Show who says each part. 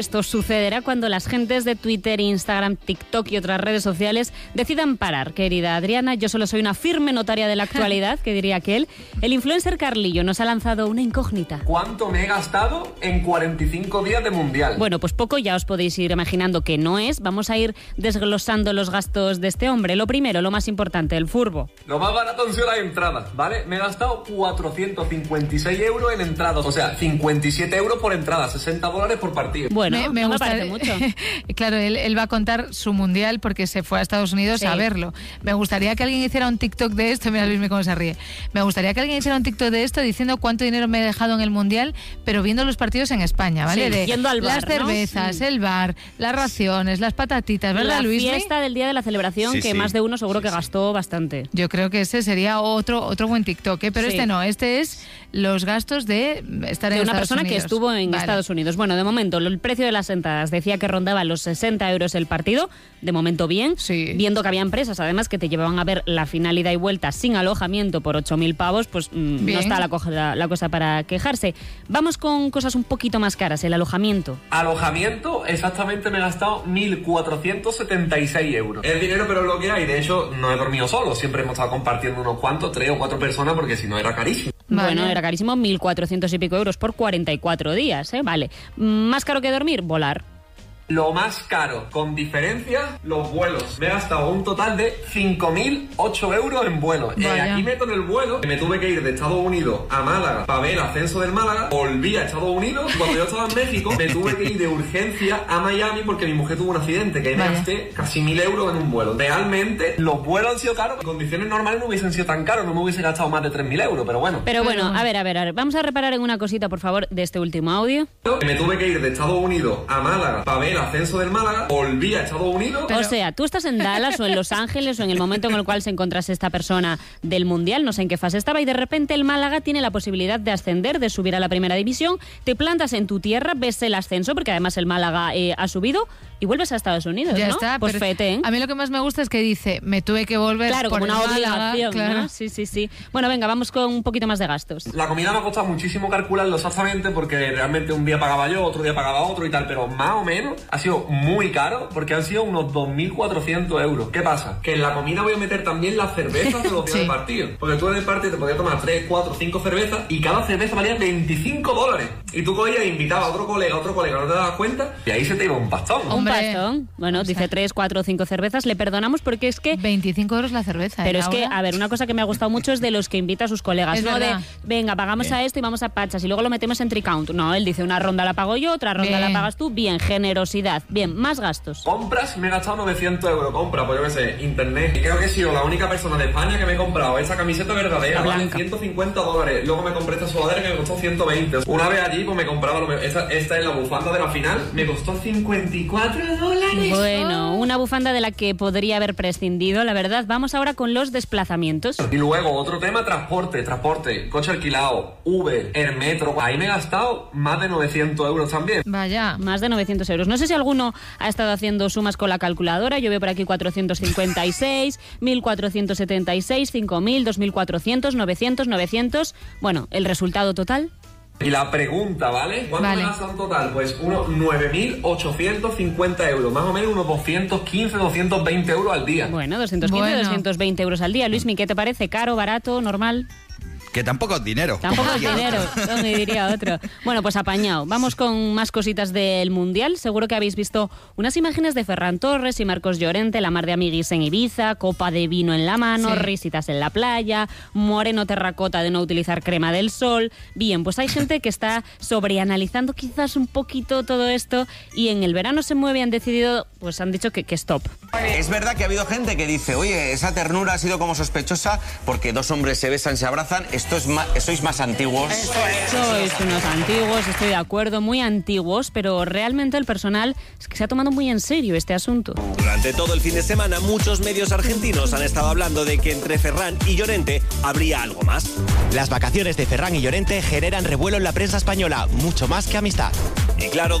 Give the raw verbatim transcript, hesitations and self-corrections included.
Speaker 1: Esto sucederá cuando las gentes de Twitter, Instagram, TikTok y otras redes sociales decidan parar. Querida Adriana, yo solo soy una firme notaria de la actualidad, que diría aquel. El influencer Carlillo nos ha lanzado una incógnita.
Speaker 2: ¿Cuánto me he gastado en cuarenta y cinco días de mundial?
Speaker 1: Bueno, pues poco ya os podéis ir imaginando que no es. Vamos a ir desglosando los gastos de este hombre. Lo primero, lo más importante, el furbo.
Speaker 2: Lo más barato han sido las entradas, ¿vale? Me he gastado cuatrocientos cincuenta y seis euros en entradas. O sea, cincuenta y siete euros por entrada, sesenta dólares por partido.
Speaker 1: Bueno,
Speaker 3: me, me,
Speaker 1: no
Speaker 3: gusta,
Speaker 1: me parece mucho.
Speaker 3: Claro, él, él va a contar su mundial porque se fue a Estados Unidos sí. a verlo. Me gustaría que alguien hiciera un TikTok de esto. Mira, Luismi cómo se ríe. Me gustaría que alguien hiciera un TikTok de esto diciendo cuánto dinero me he dejado en el mundial, pero viendo los partidos en España, ¿vale?
Speaker 1: Sí,
Speaker 3: de
Speaker 1: yendo al bar,
Speaker 3: las cervezas,
Speaker 1: ¿no?
Speaker 3: el bar, las raciones, las patatitas, ¿verdad,
Speaker 1: la
Speaker 3: Luismi?
Speaker 1: La fiesta del día de la celebración, sí, que sí. más de uno seguro que gastó bastante.
Speaker 3: Yo creo que ese sería otro otro buen TikTok, ¿eh? Pero sí. este no, este es los gastos de estar
Speaker 1: de
Speaker 3: en
Speaker 1: una
Speaker 3: Estados
Speaker 1: persona
Speaker 3: Unidos.
Speaker 1: que estuvo en vale. Estados Unidos. Bueno, de momento, el precio de las entradas decía que rondaba los sesenta euros el partido, de momento bien,
Speaker 3: sí.
Speaker 1: viendo que había empresas además que te llevaban a ver la final ida y vuelta sin alojamiento por ocho mil pavos, pues mmm, no está la, la, la cosa para quejarse. Vamos con cosas un poquito más caras, el alojamiento.
Speaker 2: Alojamiento, exactamente me he gastado mil cuatrocientos setenta y seis euros. Es dinero, pero es lo que hay. De hecho, no he dormido solo, siempre hemos estado compartiendo unos cuantos, tres o cuatro personas, porque si no era carísimo.
Speaker 1: Vale. Bueno, era carísimo, mil cuatrocientos y pico euros por cuarenta y cuatro días, ¿eh? Vale. ¿Más caro que dormir? Volar.
Speaker 2: Lo más caro, con diferencia, los vuelos. Me he gastado un total de cinco mil ocho euros en vuelos. Eh, aquí meto en el vuelo, me tuve que ir de Estados Unidos a Málaga para ver el ascenso del Málaga. Volví a Estados Unidos. Cuando yo estaba en México, me tuve que ir de urgencia a Miami porque mi mujer tuvo un accidente, que ahí me gasté casi mil euros en un vuelo. Realmente, los vuelos han sido caros. En condiciones normales no hubiesen sido tan caros, no me hubiese gastado más de tres mil euros, pero bueno.
Speaker 1: Pero bueno, a ver, a ver, a ver, vamos a reparar en una cosita, por favor, de este último audio.
Speaker 2: Me tuve que ir de Estados Unidos a Málaga para ver el ascenso del Málaga, volví a Estados Unidos.
Speaker 1: Pero... O sea, tú estás en Dallas o en Los Ángeles o en el momento en el cual se encontrase esta persona del Mundial, no sé en qué fase estaba, y de repente el Málaga tiene la posibilidad de ascender, de subir a la primera división, te plantas en tu tierra, ves el ascenso, porque además el Málaga eh, ha subido, y vuelves a Estados Unidos,
Speaker 3: ya
Speaker 1: ¿no?
Speaker 3: Está,
Speaker 1: pues fete, ¿eh?
Speaker 3: A mí lo que más me gusta es que dice, me tuve que volver
Speaker 1: claro,
Speaker 3: por
Speaker 1: como una obligación,
Speaker 3: claro.
Speaker 1: ¿no? Sí, sí, sí. Bueno, venga, vamos con un poquito más de gastos.
Speaker 2: La comida me ha costado muchísimo calcularlo exactamente porque realmente un día pagaba yo, otro día pagaba otro y tal, pero más o menos ha sido muy caro porque han sido unos dos mil cuatrocientos euros. ¿Qué pasa? Que en la comida voy a meter también las cervezas de los días sí. del partido. Porque tú en el partido te podías tomar tres, cuatro, cinco cervezas y cada cerveza valía veinticinco dólares. Y tú cogías e invitabas a otro colega, a otro colega, no te dabas cuenta y ahí se te iba un pastón.
Speaker 1: Un pastón. Bueno, Bueno, dice tres, cuatro, cinco cervezas, le perdonamos porque es que...
Speaker 3: veinticinco euros la cerveza.
Speaker 1: Pero
Speaker 3: ¿eh,
Speaker 1: es que, a ver, una cosa que me ha gustado mucho es de los que invita a sus colegas.
Speaker 3: Es
Speaker 1: no
Speaker 3: verdad.
Speaker 1: de, venga, pagamos bien. a esto y vamos a Pachas y luego lo metemos en Tricount. No, él dice, una ronda la pago yo, otra ronda bien. la pagas tú. Bien, generosidad. Bien, más gastos.
Speaker 2: Compras, me he gastado novecientos euros. Compra, pues yo qué sé, internet. Y creo que he sido la única persona de España que me he comprado esa camiseta verdadera. Vale, ciento cincuenta dólares. Luego me compré esta sudadera que me costó ciento veinte. Una vez allí, pues me compraba... Lo me... esta, esta es la bufanda de la final. Me costó cincuenta y cuatro dólares.
Speaker 1: Bueno, una bufanda de la que podría haber prescindido, la verdad. Vamos ahora con los desplazamientos.
Speaker 2: Y luego, otro tema, transporte, transporte, coche alquilado, Uber, el metro. Ahí me he gastado más de novecientos euros también.
Speaker 3: Vaya.
Speaker 1: Más de novecientos euros. No sé si alguno ha estado haciendo sumas con la calculadora. Yo veo por aquí cuatrocientos cincuenta y seis, mil cuatrocientos setenta y seis, cinco mil, dos mil cuatrocientos, novecientos, novecientos. Bueno, el resultado total...
Speaker 2: Y la pregunta, ¿vale? ¿Cuánto vale. me gasta en total? Pues unos nueve mil ochocientos cincuenta euros, más o menos unos doscientos quince, doscientos veinte euros al día.
Speaker 1: Bueno, doscientos quince, bueno. doscientos veinte euros al día. Luismi, ¿qué te parece? ¿Caro, barato, normal?
Speaker 4: Que tampoco es dinero.
Speaker 1: Tampoco es dinero, no me diría otro. Bueno, pues apañado. Vamos con más cositas del Mundial. Seguro que habéis visto unas imágenes de Ferran Torres y Marcos Llorente, la mar de amiguis en Ibiza, copa de vino en la mano, sí. risitas en la playa, moreno terracota de no utilizar crema del sol. Bien, pues hay gente que está sobreanalizando quizás un poquito todo esto y en el verano se mueve y han decidido, pues han dicho que, que stop.
Speaker 5: Es verdad que ha habido gente que dice, oye, esa ternura ha sido como sospechosa porque dos hombres se besan, se abrazan. Esto es más, sois más antiguos.
Speaker 1: Eso es. Sois unos antiguos, estoy de acuerdo, muy antiguos, pero realmente el personal es que se ha tomado muy en serio este asunto.
Speaker 6: Durante todo el fin de semana, muchos medios argentinos han estado hablando de que entre Ferran y Llorente habría algo más.
Speaker 7: Las vacaciones de Ferran y Llorente generan revuelo en la prensa española, mucho más que amistad.
Speaker 6: Y claro,